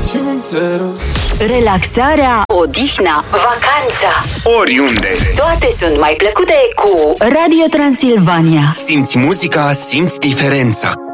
niciun zero. Relaxarea, odihna, vacanța, oriunde. toate sunt mai plăcute cu Radio Transilvania. Simți muzica, simți diferența.